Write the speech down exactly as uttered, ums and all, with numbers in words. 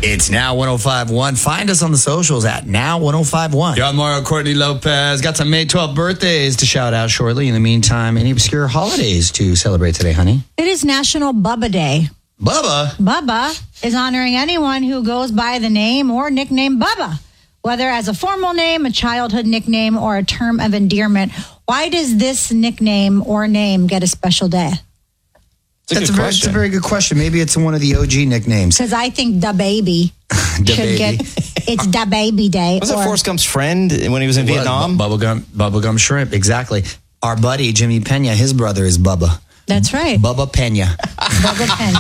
It's Now one oh five point one. Find us on the socials at Now one oh five point one. You're on Mario Courtney Lopez. Got some May twelfth birthdays to shout out shortly. In the meantime, any obscure holidays to celebrate today, honey? It is National Bubba Day. Bubba? Bubba is honoring anyone who goes by the name or nickname Bubba, whether as a formal name, a childhood nickname, or a term of endearment. Why does this nickname or name get a special day? It's a, That's good a, very, question. it's a very good question. Maybe it's one of the O G nicknames. Because I think Da Baby Da should Baby. get, it's Da Baby Day. Was it or- Forrest Gump's friend when he was in It was Vietnam? Bu- Bubblegum, bubblegum shrimp, exactly. Our buddy, Jimmy Pena, his brother is Bubba. That's right. Bubba Pena. Bubba Pen.